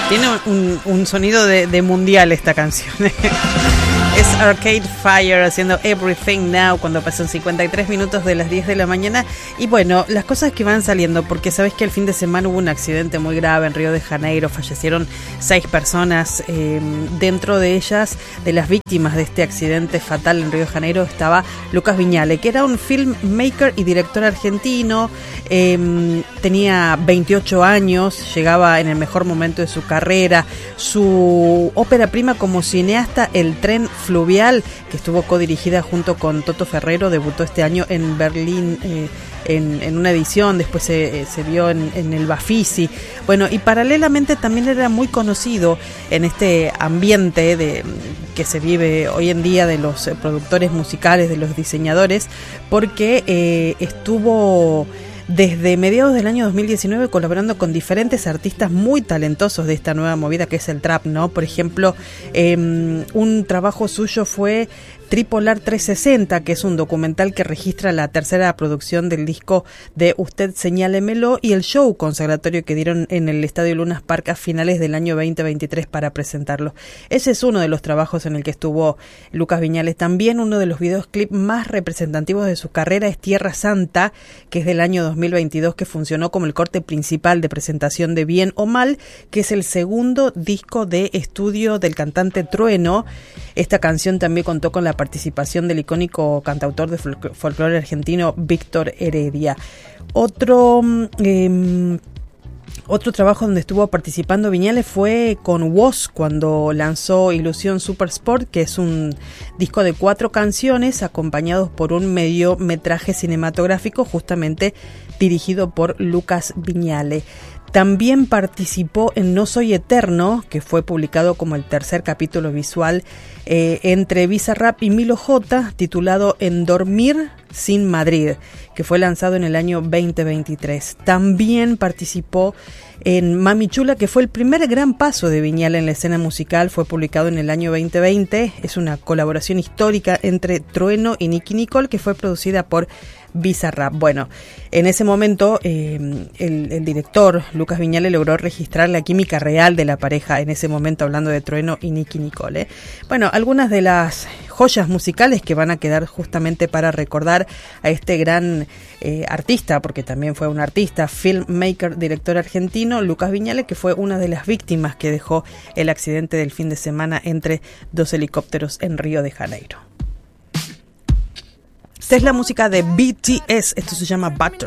Tiene un sonido de mundial esta canción. Es Arcade Fire haciendo Everything Now cuando pasan 53 minutos de las 10 de la mañana. Y bueno, las cosas que van saliendo, porque sabes que el fin de semana hubo un accidente muy grave en Río de Janeiro, fallecieron 6 personas, dentro de ellas, de las víctimas de este accidente fatal en Río de Janeiro, estaba Lucas Viñale, que era un filmmaker y director argentino, tenía 28 años, llegaba en el mejor momento de su carrera, su ópera prima como cineasta, El tren fluvial, que estuvo codirigida junto con Toto Ferrero, debutó este año en Berlín en una edición, después se vio en el Bafisi. Bueno, y paralelamente también era muy conocido en este ambiente que se vive hoy en día de los productores musicales, de los diseñadores, porque estuvo desde mediados del año 2019 colaborando con diferentes artistas muy talentosos de esta nueva movida que es el trap, ¿no? Por ejemplo, un trabajo suyo fue Tripolar 360, que es un documental que registra la tercera producción del disco de Usted Señálemelo y el show consagratorio que dieron en el Estadio Lunas Park a finales del año 2023 para presentarlo. Ese es uno de los trabajos en el que estuvo Lucas Viñales. También uno de los videoclips más representativos de su carrera es Tierra Santa, que es del año 2022, que funcionó como el corte principal de presentación de Bien o Mal, que es el segundo disco de estudio del cantante Trueno. Esta canción también contó con la participación del icónico cantautor de folclore argentino Víctor Heredia. Otro trabajo donde estuvo participando Viñales fue con Woz cuando lanzó Ilusión Super Sport, que es un disco de 4 canciones acompañados por un mediometraje cinematográfico justamente dirigido por Lucas Viñale. También participó en No Soy Eterno, que fue publicado como el tercer capítulo visual entre Bizarrap y Milo J, titulado En Dormir sin Madrid, que fue lanzado en el año 2023. También participó en Mami Chula, que fue el primer gran paso de Viñale en la escena musical, fue publicado en el año 2020. Es una colaboración histórica entre Trueno y Nicki Nicole, que fue producida por Bizarrap. Bueno, en ese momento el director Lucas Viñale logró registrar la química real de la pareja, en ese momento hablando de Trueno y Nicki Nicole. Bueno, algunas de las joyas musicales que van a quedar justamente para recordar a este gran artista, porque también fue un artista, filmmaker, director argentino, Lucas Viñale, que fue una de las víctimas que dejó el accidente del fin de semana entre 2 helicópteros en Río de Janeiro. Esta es la música de BTS, esto se llama Butter.